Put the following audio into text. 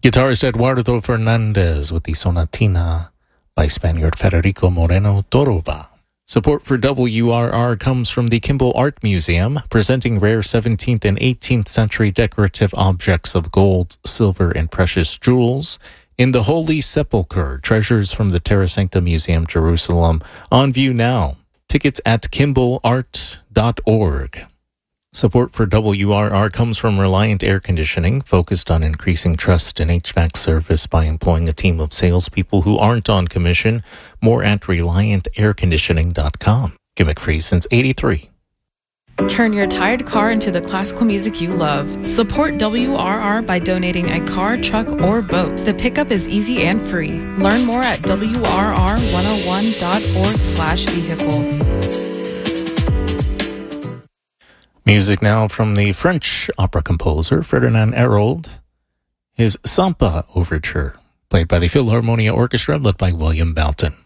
Guitarist Eduardo Fernandez with the Sonatina by Spaniard Federico Moreno Torroba. Support for WRR comes from the Kimball Art Museum, presenting rare 17th and 18th century decorative objects of gold, silver, and precious jewels. In the Holy Sepulchre, treasures from the Terra Sancta Museum, Jerusalem, on view now. Tickets at kimballart.org. Support for WRR comes from Reliant Air Conditioning, focused on increasing trust in HVAC service by employing a team of salespeople who aren't on commission. More at ReliantAirConditioning.com. Gimmick free since '83. Turn your tired car into the classical music you love. Support WRR by donating a car, truck, or boat. The pickup is easy and free. Learn more at WRR101.org/vehicle. Music now from the French opera composer Ferdinand Hérold. His Sampa Overture, played by the Philharmonia Orchestra, led by William Belton.